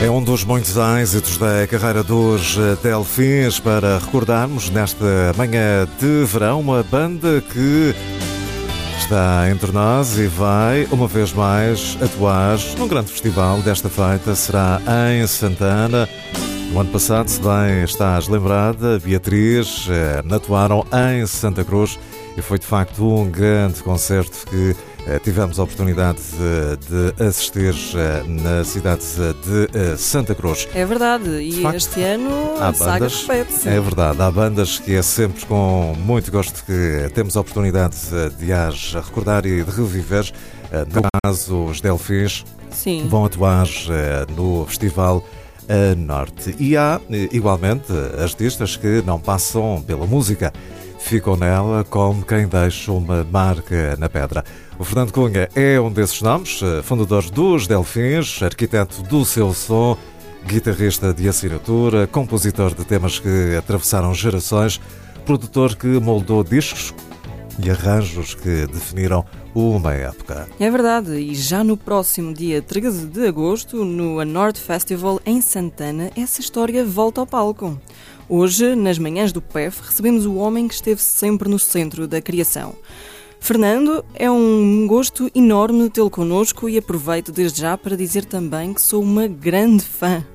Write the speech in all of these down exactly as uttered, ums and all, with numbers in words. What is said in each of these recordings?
É um dos muitos êxitos da carreira dos Delfins para recordarmos nesta manhã de verão uma banda que está entre nós e vai, uma vez mais, atuar num grande festival. Desta feita será em Santana. No ano passado, se bem estás lembrada, Beatriz atuaram em Santa Cruz e foi de facto um grande concerto que tivemos a oportunidade de, de assistir na cidade de Santa Cruz. É verdade, e facto, este ano a saga repete-se. É verdade, há bandas que é sempre com muito gosto que temos a oportunidade de as recordar e de reviver. No caso, os Delfins Sim. vão atuar no Festival a Norte. E há, igualmente, artistas que não passam pela música, ficam nela como quem deixa uma marca na pedra. O Fernando Cunha é um desses nomes, fundador dos Delfins, arquiteto do seu som, guitarrista de assinatura, compositor de temas que atravessaram gerações, produtor que moldou discos e arranjos que definiram uma época. É verdade, e já no próximo dia treze de agosto, no A Norte Festival em Santana, essa história volta ao palco. Hoje, nas manhãs do P E F, recebemos o homem que esteve sempre no centro da criação. Fernando, é um gosto enorme tê-lo connosco e aproveito desde já para dizer também que sou uma grande fã.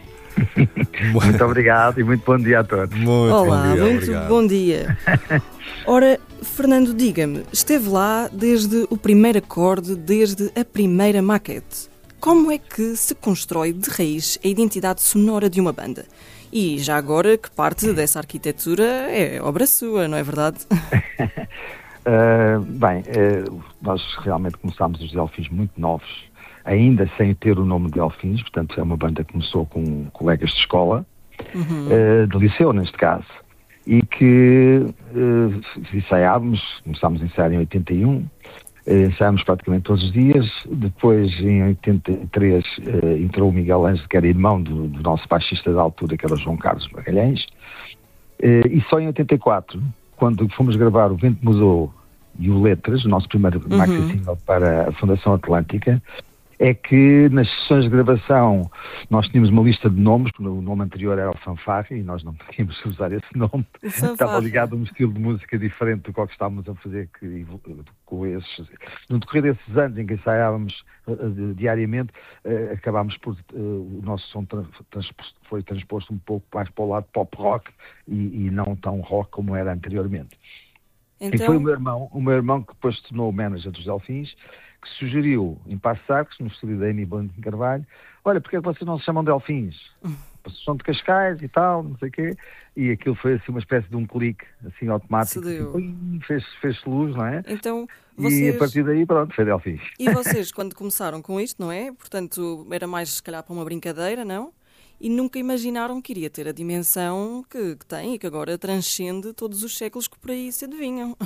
Muito obrigado e muito bom dia a todos. Muito Olá, bom dia, muito obrigado. bom dia. Ora, Fernando, diga-me, esteve lá desde o primeiro acorde, desde a primeira maquete. Como é que se constrói de raiz a identidade sonora de uma banda? E já agora que parte dessa arquitetura é obra sua, não é verdade? uh, bem, uh, nós realmente começámos os Delfins muito novos, ainda sem ter o nome de Delfins, portanto é uma banda que começou com colegas de escola, uhum. uh, de liceu neste caso, e que uh, ensaiávamos, começámos a ensaiar em oitenta e um, ensaiámos praticamente todos os dias. Depois, em oitenta e três, uh, entrou o Miguel Ângelo, que era irmão do, do nosso baixista da altura, que era o João Carlos Magalhães, uh, e só em oitenta e quatro, quando fomos gravar O Vento Mudou e o Letras, o nosso primeiro uhum. maxi single para a Fundação Atlântica, é que nas sessões de gravação nós tínhamos uma lista de nomes, porque o nome anterior era o Fanfarra e nós não podíamos usar esse nome. Estava ligado a um estilo de música diferente do qual estávamos a fazer que, com esses. No decorrer desses anos em que ensaiávamos uh, diariamente, uh, acabámos por uh, o nosso som tra- transposto, foi transposto um pouco mais para o lado pop rock e, e não tão rock como era anteriormente. Então... E foi o meu irmão, o meu irmão que depois se tornou o manager dos Delfins, que sugeriu em Passarcos, no estúdio da Amy Bond Carvalho, olha, porque é que vocês não se chamam Delfins? Vocês são de Cascais e tal, não sei o quê, e aquilo foi assim uma espécie de um clique, assim automático, assim, fez, fez luz, não é? Então, vocês... E a partir daí, pronto, foi Delfins. E vocês, quando começaram com isto, não é? Portanto, era mais se calhar para uma brincadeira, não? E nunca imaginaram que iria ter a dimensão que, que tem e que agora transcende todos os séculos que por aí se adivinham.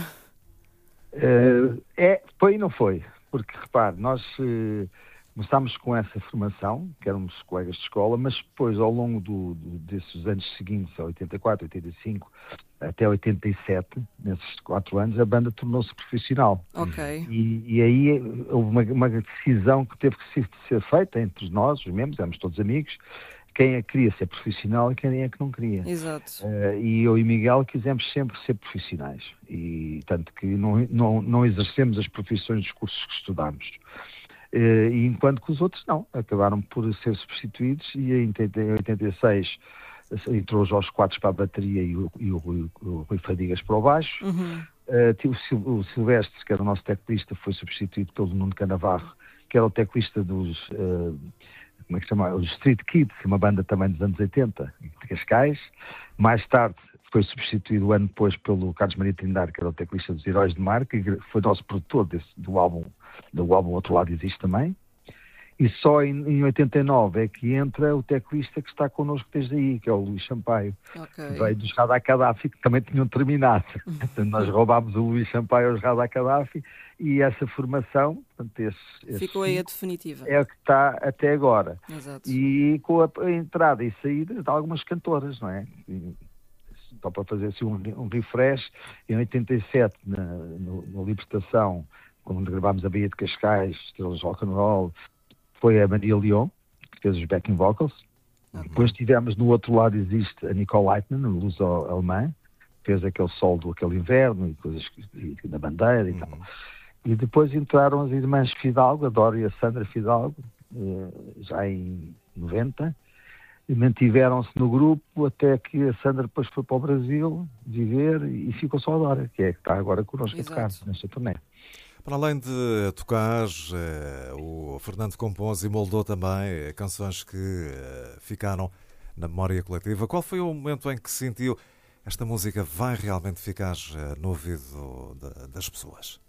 Uh, é, foi e não foi. Porque, repare, nós uh, começámos com essa formação, que éramos colegas de escola, mas depois, ao longo do, do, desses anos seguintes, a oitenta e quatro, oitenta e cinco, até oitenta e sete, nesses quatro anos, a banda tornou-se profissional. Ok. E, e aí houve uma, uma decisão que teve que ser, ser feita entre nós, os membros, éramos todos amigos, quem é que queria ser profissional e quem é que não queria. Exato. Uh, e eu e Miguel quisemos sempre ser profissionais. E tanto que não, não, não exercemos as profissões dos cursos que estudámos. Uh, e enquanto que os outros não. Acabaram por ser substituídos e em oitenta e seis entrou o Jorge Quadros para a bateria e o, e o, Rui, o Rui Fadigas para o baixo. Uhum. Uh, o, Sil, o Silvestre, que era o nosso teclista, foi substituído pelo Nuno Canavarro, que era o teclista dos... Uh, como é que se chama? Os Street Kids, uma banda também dos anos oitenta, de Cascais. Mais tarde foi substituído um ano depois pelo Carlos Maria Trindade, que era o teclista dos Heróis de Mar, que foi nosso produtor desse, do álbum, do álbum Outro Lado Existe também. E só em, em oitenta e nove é que entra o teclista que está connosco desde aí, que é o Luís Sampaio, okay. que veio dos Radar Gaddafi, que também tinham terminado. Portanto, nós roubámos o Luís Sampaio aos Radar Gaddafi e essa formação, portanto, esse, esse ficou aí a definitiva. É o que está até agora. Exato. E com a, a entrada e saída de algumas cantoras, não é? E, só para fazer assim, um, um refresh, em oitenta e sete, na, no, na Libertação, quando gravámos a Baía de Cascais, Estrelas Rock and Roll, foi a Maria Leão, que fez os backing vocals. Uhum. Depois tivemos, no outro lado existe a Nicole Leitner, luso-alemã, fez aquele sol do aquele inverno e coisas e, e, na bandeira e uhum. tal. E depois entraram as irmãs Fidalgo, a Dora e a Sandra Fidalgo, já em noventa, e mantiveram-se no grupo até que a Sandra depois foi para o Brasil viver e ficou só a Dora, que é que está agora connosco a tocar nesta turnê. Para além de tocar, o Fernando compôs e moldou também canções que ficaram na memória coletiva. Qual foi o momento em que sentiu esta música vai realmente ficar no ouvido das pessoas?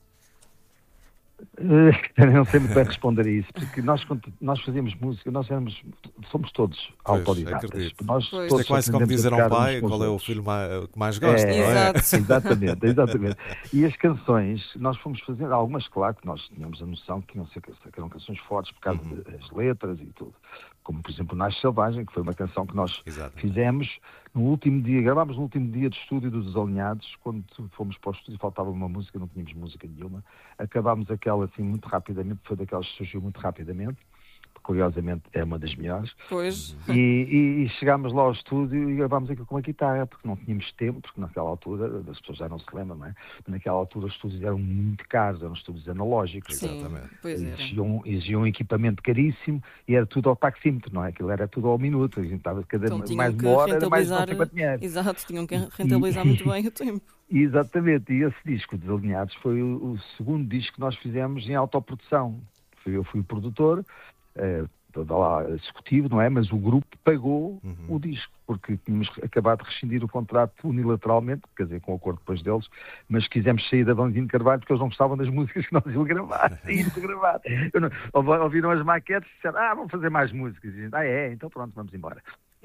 Eu não sei muito bem responder a isso, porque nós, nós fazíamos música, nós éramos, somos todos pois, autodidatas. Nós pois. Todos é quase como dizer a um pai qual é o filho que mais gosta, é, não é? Exato. Exatamente, exatamente. E as canções, nós fomos fazendo, algumas, claro, que nós tínhamos a noção que, iam ser, que eram canções fortes por causa uhum. das letras e tudo. Como, por exemplo, Nasce Selvagem, que foi uma canção que nós exatamente. fizemos no último dia, gravámos no último dia de estúdio dos Desalinhados, quando fomos para o estúdio faltava uma música, não tínhamos música nenhuma, acabámos aquela assim muito rapidamente, foi daquelas que surgiu muito rapidamente, curiosamente é uma das melhores, pois. E, e, e chegámos lá ao estúdio e gravámos aquilo com uma guitarra, porque não tínhamos tempo, porque naquela altura, as pessoas já não se lembram, não é? Naquela altura os estúdios eram muito caros, eram estúdios analógicos. Sim, exatamente. Pois era. Exigiam, exigiam um equipamento caríssimo e era tudo ao taxímetro, não é? Aquilo era tudo ao minuto, a gente estava cada então, mais uma hora, era mais não tempo dinheiro. Exato, tinham que rentabilizar e, muito bem o tempo. Exatamente, e esse disco, Desalinhados, foi o, o segundo disco que nós fizemos em autoprodução. Eu fui o produtor, eh, toda lá executivo, não é? Mas o grupo pagou uhum. o disco, porque tínhamos acabado de rescindir o contrato unilateralmente, quer dizer, com o acordo depois deles, mas quisemos sair da Valentim de Carvalho porque eles não gostavam das músicas que nós íamos gravar, íamos gravar. Eu não, ouviram as maquetes e disseram, ah, vamos fazer mais músicas. E a gente, ah, é, então pronto, vamos embora.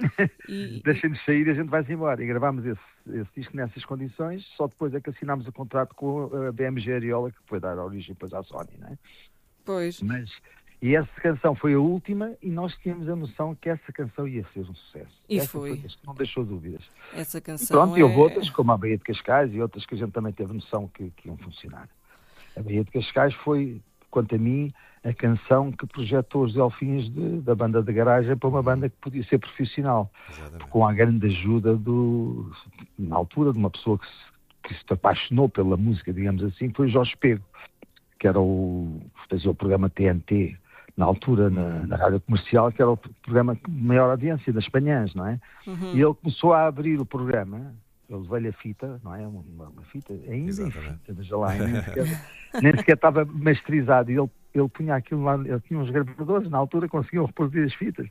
E... Deixem-nos sair e a gente vai-se embora. E gravámos esse, esse disco nessas condições, só depois é que assinámos o contrato com a B M G Ariola, que foi dar origem depois à Sony, não é? Pois. Mas... E essa canção foi a última e nós tínhamos a noção que essa canção ia ser um sucesso. E essa foi. foi não deixou dúvidas. Essa canção e pronto, é... e houve outras, como a Baía de Cascais e outras que a gente também teve noção que, que iam funcionar. A Baía de Cascais foi, quanto a mim, a canção que projetou os Delfins de, da banda de garagem para uma banda que podia ser profissional. Com a grande ajuda do, na altura, de uma pessoa que se, que se apaixonou pela música, digamos assim, foi o Jorge Pego, que era o, fazia o programa T N T, na altura, na, na rádio comercial, que era o programa de maior audiência, das manhãs, não é? Uhum. E ele começou a abrir o programa, ele levou-lhe a fita, não é? Uma, uma fita, ainda Exatamente. em fita, veja lá, nem sequer, nem sequer estava masterizado, e ele, ele punha aquilo lá, ele tinha uns gravadores, na altura conseguiam reproduzir as fitas,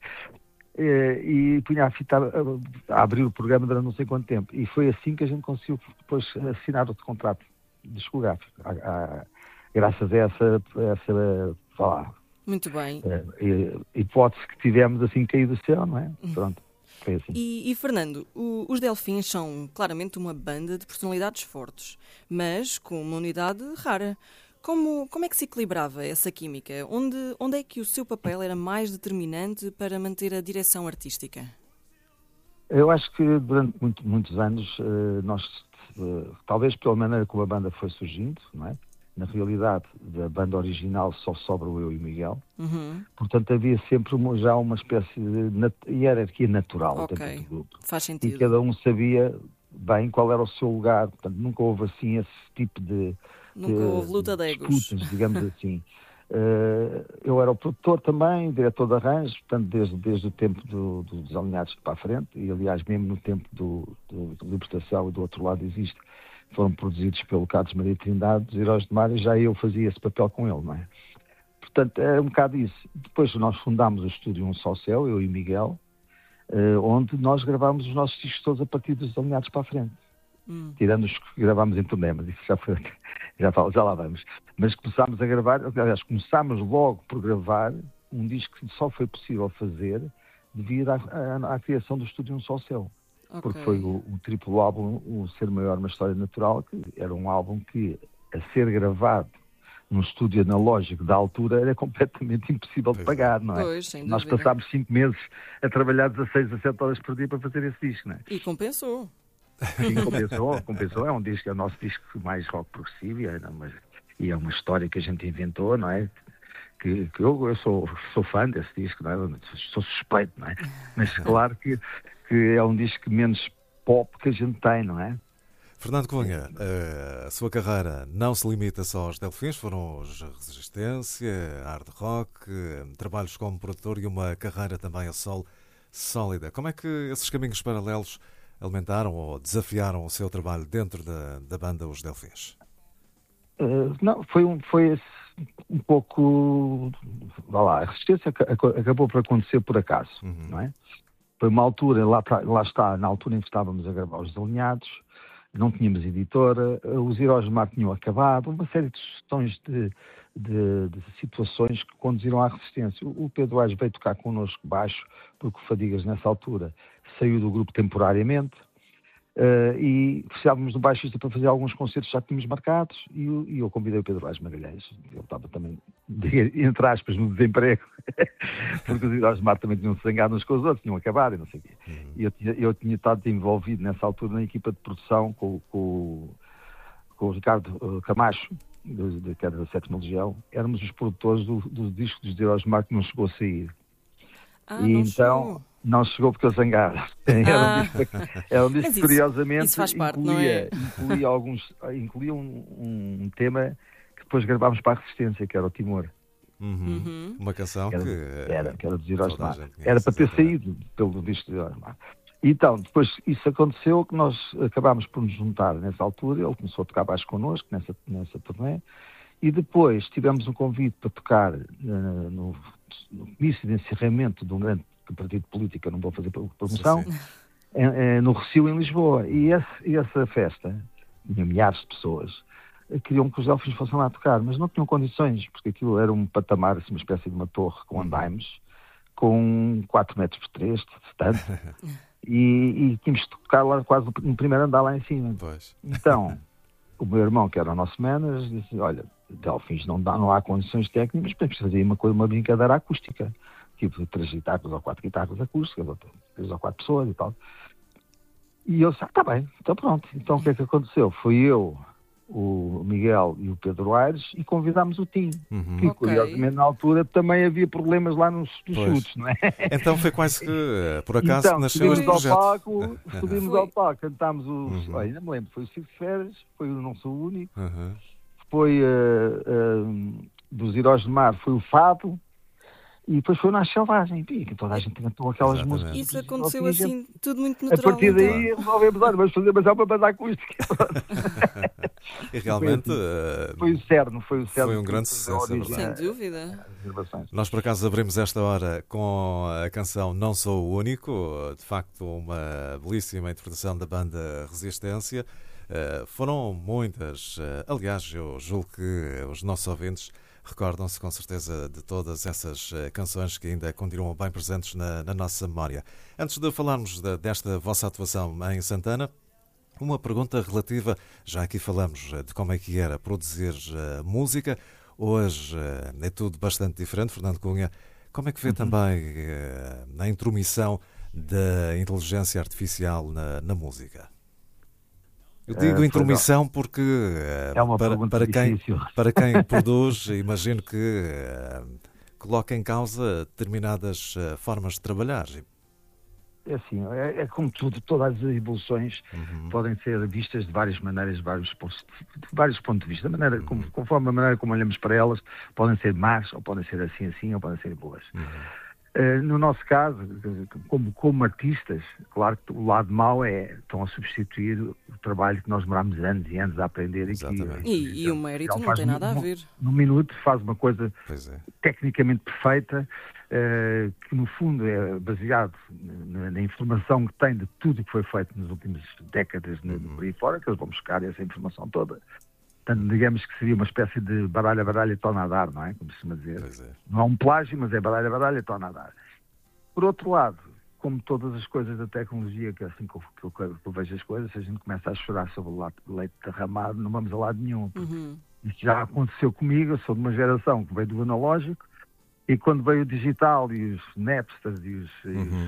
e, e punha a fita a, a abrir o programa durante não sei quanto tempo, e foi assim que a gente conseguiu depois assinar outro contrato discográfico, a, a, graças a essa, a essa, lá, muito bem. É, hipótese que tivemos assim caído do céu, não é? Pronto, foi assim. E, e Fernando, o, os Delfins são claramente uma banda de personalidades fortes, mas com uma unidade rara. Como, como é que se equilibrava essa química? Onde, onde é que o seu papel era mais determinante para manter a direção artística? Eu acho que durante muito, muitos anos, nós, talvez pela maneira como a banda foi surgindo, não é? Na realidade, da banda original só sobra eu e o Miguel. Uhum. Portanto, havia sempre uma, já uma espécie de nat- hierarquia natural okay. dentro do grupo. Faz sentido. E cada um sabia bem qual era o seu lugar. Portanto, nunca houve assim esse tipo de... Nunca de, houve luta de egos. Disputas, digamos assim. Uh, eu era o produtor também, diretor de arranjos, portanto, desde, desde o tempo do, do Desalinhados para a frente, e aliás, mesmo no tempo do, do, do Libertação e do outro lado existe, foram produzidos pelo Carlos Maria Trindade, dos Heróis de Mar, e já eu fazia esse papel com ele, não é? Portanto, é um bocado isso. Depois nós fundámos o estúdio Um Só Céu, eu e Miguel, uh, onde nós gravámos os nossos discos todos a partir dos Desalinhados para a frente. Hum. Tirando os que gravámos em turnê, mas isso já foi, já, já lá vamos. Mas começámos a gravar, aliás, começámos logo por gravar um disco que só foi possível fazer devido à, à, à criação do estúdio Um Só Céu. Okay. Porque foi o, o triplo álbum, o Ser Maior, Uma História Natural, que era um álbum que, a ser gravado num estúdio analógico da altura, era completamente impossível pois de pagar, não é? Pois, sem Nós dúvida. passámos cinco meses a trabalhar dezasseis a sete horas por dia para fazer esse disco, não é? E compensou. Sim, compensou, compensou. É um disco, é o nosso disco mais rock progressivo e é uma, e é uma história que a gente inventou, não é? que, que eu, eu sou, sou fã desse disco, não é? Sou suspeito, não é? Mas claro que, que é um disco menos pop que a gente tem, não é? Fernando Cunha, a sua carreira não se limita só aos Delfins, foram os Resistência, hard rock, trabalhos como produtor e uma carreira também a solo sólida. Como é que esses caminhos paralelos alimentaram ou desafiaram o seu trabalho dentro da, da banda Os Delfins? Uh, não, foi um, foi um pouco... Vá lá, a Resistência acabou por acontecer por acaso, uhum. não é? Foi uma altura, lá, lá está, na altura em que estávamos a gravar Os Desalinhados, não tínhamos editora, os Heróis do Mar tinham acabado, uma série de questões de, de, de situações que conduziram à Resistência. O Pedro Aires veio tocar connosco baixo, porque o Fadigas, nessa altura, saiu do grupo temporariamente, uh, e precisávamos do baixista para fazer alguns concertos que já tínhamos marcados, e, e eu convidei o Pedro Aires Magalhães. Ele estava também, entre aspas, no desemprego, porque os Heróis do Mar também tinham se zangado uns com os outros, tinham acabado e não sei o quê. Uhum. E eu tinha, eu tinha estado envolvido nessa altura na equipa de produção com, com, com o Ricardo Camacho, de, de, que era da Sétima Legião. Éramos os produtores do, do disco dos Heróis do Mar que não chegou a sair. Ah, e não então chegou. Não chegou porque eu zangaram. Era um Ah. disco, era um disco Mas isso- curiosamente, isso faz parte, não incluía, é? incluía, alguns, incluía um, um tema que depois gravámos para a Resistência, que era o Timor. Uhum. Uhum. Uma canção Que era, que... era, que era dos Heróis do toda a Mar. gente conhece, Era para ter exatamente. saído pelo disco dos Heróis do Mar. Então, depois isso aconteceu, que nós acabámos por nos juntar nessa altura, ele começou a tocar baixo connosco, nessa, nessa turnê, e depois tivemos um convite para tocar uh, no, no comício de encerramento de um grande partido político, eu não vou fazer promoção, Sim, sim. em- em- no Recio, em Lisboa. E esse, e essa festa, tinha milhares de pessoas, eh, queriam que os Delfins fossem lá tocar, mas não tinham condições, porque aquilo era um patamar, assim, uma espécie de uma torre com andaimes, com quatro metros por três de distância, e, e tínhamos de tocar lá quase no primeiro andar lá em cima. Pois. Então, o meu irmão, que era o nosso manager, disse, olha, Delfins não, dá, não há condições técnicas, mas podemos fazer uma, coisa, uma brincadeira acústica. Tipo, três guitarras ou quatro guitarras acústicas, ou três ou quatro pessoas e tal. E eu disse, ah, tá bem, então pronto. Então o que é que aconteceu? Foi eu, o Miguel e o Pedro Aires, e convidámos o Tim. Uhum. Que, Ok. curiosamente, na altura também havia problemas lá nos, nos Pois. chutes, não é? Então foi quase que, eh, por acaso, Então, nasceu este subimos ao projeto. palco, subimos Foi. ao palco, cantámos os... Uhum. Olha, ainda me lembro, foi o Ciro Férias, foi o Não Sou o Único, Uhum. foi uh, uh, dos Heróis do Mar, foi o Fado, e depois foi o Nasce Selvagem, e que toda a gente cantou aquelas Exatamente. músicas. Isso aconteceu E a gente, assim, tudo muito a natural. partir então. daí resolvemos, olha, vamos fazer mais uma banda acústica. E realmente eh, Foi o Cerno, foi o Cerno. Foi um que grande fez sucesso, a é origem, verdade. Sem dúvida. as gravações. nós por acaso abrimos esta hora com a canção Não Sou o Único, de facto uma belíssima interpretação da banda Resistência. Eh, foram muitas, eh, aliás, eu julgo que os nossos ouvintes recordam-se com certeza de todas essas eh, canções que ainda continuam bem presentes na, na nossa memória. Antes de falarmos de- desta vossa atuação em Santana, uma pergunta relativa, já aqui falamos eh, de como é que era produzir eh, música, hoje eh, é tudo bastante diferente. Fernando Cunha, como é que vê também eh, a intromissão da inteligência artificial na, na música? Eu Eh, digo pois intromissão porque eh, É uma para, pergunta para quem, difícil. para quem produz, imagino que eh, coloca em causa determinadas eh, formas de trabalhar. É assim, é, é como tudo, todas as evoluções Uhum. podem ser vistas de várias maneiras, de vários, pontos- de vários pontos de vista. Da maneira, como, conforme a maneira como olhamos para elas, podem ser más, ou podem ser assim, assim, ou podem ser boas. Uhum. Uh, no nosso caso, como, como artistas, claro que o lado mau é estão a substituir o trabalho que nós demorámos anos e anos a aprender. Exatamente. E, que, E, e o mérito ele não faz tem nada a num- ver. Num minuto faz uma coisa Pois é. tecnicamente perfeita, uh, que no fundo é baseado na, na informação que tem de tudo o que foi feito nas últimas décadas no, Uhum. por aí fora, que eles vão buscar essa informação toda. Portanto, digamos que seria uma espécie de baralha, baralha e tona a dar, não é? Como se costuma dizer. Pois é. Não é um plágio, mas é baralha, baralha e tona a dar. Por outro lado, como todas as coisas da tecnologia, que é assim que eu, que eu, que eu vejo as coisas, se a gente começa a chorar sobre o leite- leite derramado, não vamos a lado nenhum. Uhum. Isto já aconteceu comigo, eu sou de uma geração que veio do analógico, e quando veio o digital e os Napsters e os, e os- Uhum.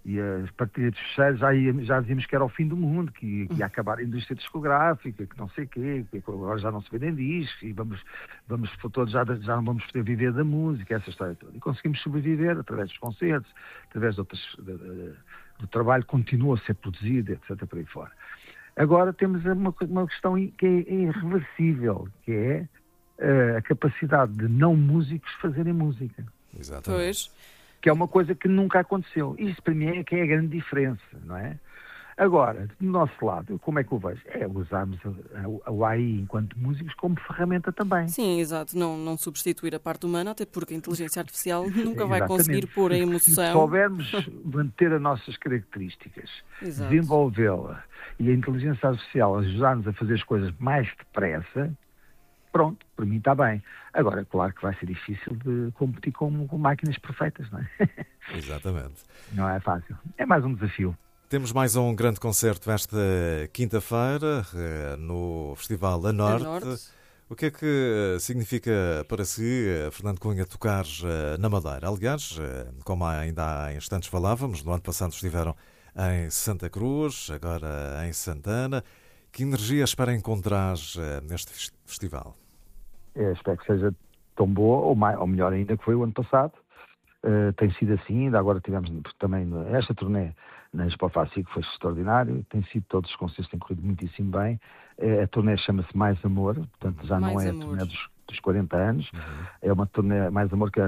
E as partilhas de fecheiros já, ia, já dizíamos que era o fim do mundo, que, que ia acabar a indústria discográfica, que não sei o quê, que agora já não se vendem discos e vamos, vamos todos já, já não vamos poder viver da música, essa história toda. E conseguimos sobreviver através dos concertos, através de outras, de, de, do trabalho que continua a ser produzido, etcétera, por aí fora. Agora temos uma, uma questão que é irreversível, que é uh, a capacidade de não músicos fazerem música. Exatamente. Pois. Que é uma coisa que nunca aconteceu. Isso para mim é que é a grande diferença, não é? Agora, do nosso lado, como é que o vejo? É usarmos o A I enquanto músicos como ferramenta também. Sim, exato. Não, não substituir a parte humana, até porque a inteligência artificial nunca vai Exatamente. conseguir pôr a emoção. Se soubermos manter as nossas características, Exato. desenvolvê-la e a inteligência artificial ajudar-nos a fazer as coisas mais depressa, pronto, para mim está bem. Agora, claro que vai ser difícil de competir com, com máquinas perfeitas, não é? Exatamente. Não é fácil. É mais um desafio. Temos mais um grande concerto esta quinta-feira no Festival A Norte. Norte. O que é que significa para si, Fernando Cunha, tocar na Madeira? Aliás, como ainda há instantes falávamos, no ano passado estiveram em Santa Cruz, agora em Santana. Que energia espera encontrar neste festival? Eu espero que seja tão boa, ou, mais, ou melhor ainda, que foi o ano passado. Uh, tem sido assim, ainda agora tivemos também esta turnê na Expo Faci, que foi extraordinário. Tem sido, todos os concertos têm corrido muitíssimo bem. Uh, a turnê chama-se Mais Amor, portanto já mais não é amor. a turnê dos, dos quarenta anos. Uhum. É uma turnê Mais Amor que é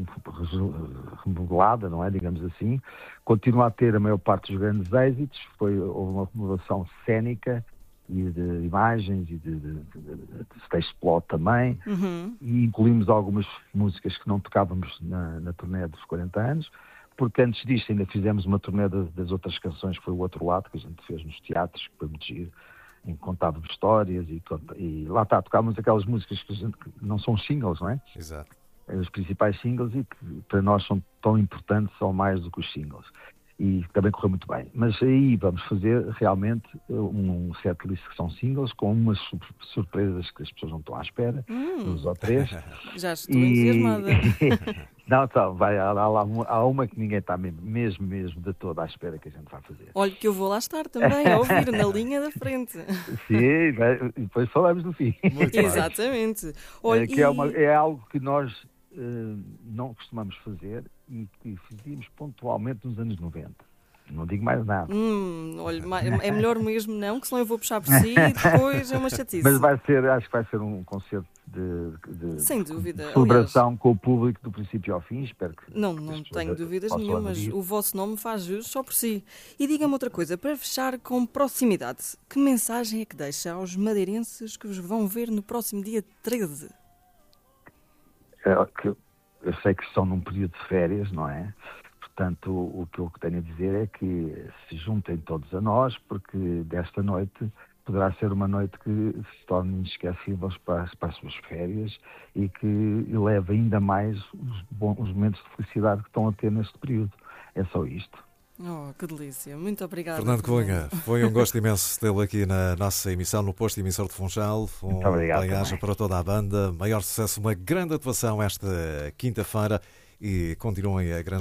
remodelada, não é? Digamos assim. Continua a ter a maior parte dos grandes êxitos. Foi, houve uma remodelação cénica e de imagens e de, de, de, de stage plot também, uhum. E incluímos algumas músicas que não tocávamos na, na turnê dos quarenta anos, porque antes disto ainda fizemos uma turnê das, das outras canções, que foi o outro lado, que a gente fez nos teatros, que foi muito giro, em contávamos histórias e, e lá está, tocávamos aquelas músicas que, a gente, que não são singles, não é? Exato. Os principais singles e que para nós são tão importantes ou mais do que os singles. E também correu muito bem. Mas aí vamos fazer realmente um setlist que são singles, com umas surpresas que as pessoas não estão à espera, hum. uns ou três. Já estou e... entusiasmada. Não, então, vai, há, há, há uma que ninguém está mesmo, mesmo, mesmo de toda à espera que a gente vai fazer. Olha que eu vou lá estar também, a ouvir, na linha da frente. Sim, vai, depois falamos no fim. Muito Exatamente. Olha, é, que e... é, uma, é algo que nós uh, não costumamos fazer e que fazíamos pontualmente nos anos noventa. Não digo mais nada. Hum, olha, é melhor mesmo não, que senão eu vou puxar por si e depois é uma chatice. Mas vai ser, acho que vai ser um concerto de, de, Sem dúvida. de celebração Aliás, com o público do princípio ao fim. Espero que não, não tenho dúvidas nenhumas. O vosso nome faz jus só por si. E diga-me outra coisa, para fechar com proximidade, que mensagem é que deixa aos madeirenses que vos vão ver no próximo dia treze? É, que eu sei que estão num período de férias, não é? Portanto, o que eu tenho a dizer é que se juntem todos a nós, porque desta noite poderá ser uma noite que se torne inesquecível para, para as suas férias e que eleve ainda mais os, bons, os momentos de felicidade que estão a ter neste período. É só isto. Oh, que delícia. Muito obrigada. Fernando Cunha, foi um gosto imenso tê-lo aqui na nossa emissão, no posto emissor de Funchal. Um Muito obrigado. Bem-aja para toda a banda. Maior sucesso, uma grande atuação esta quinta-feira e continuem a grande